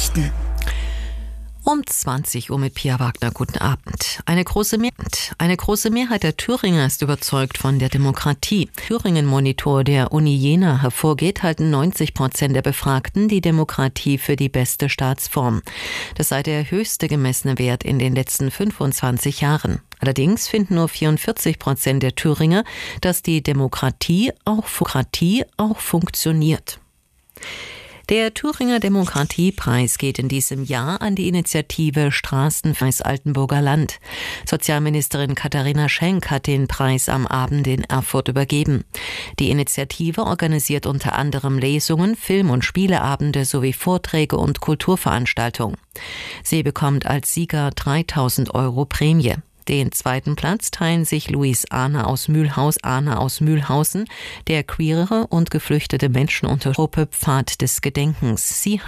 Nachrichten. Um 20 Uhr mit Pia Wagner. Guten Abend. Eine große Mehrheit der Thüringer ist überzeugt von der Demokratie. Thüringen-Monitor der Uni Jena hervorgeht, halten 90% der Befragten die Demokratie für die beste Staatsform. Das sei der höchste gemessene Wert in den letzten 25 Jahren. Allerdings finden nur 44% der Thüringer, dass die Demokratie auch funktioniert. Der Thüringer Demokratiepreis geht in diesem Jahr an die Initiative Straßenfreies Altenburger Land. Sozialministerin Katharina Schenk hat den Preis am Abend in Erfurt übergeben. Die Initiative organisiert unter anderem Lesungen, Film- und Spieleabende sowie Vorträge und Kulturveranstaltungen. Sie bekommt als Sieger 3.000 € Prämie. Den zweiten Platz teilen sich Luis Ahne aus Mühlhausen, der queere und geflüchtete Menschen unter Gruppe Pfad des Gedenkens. Sie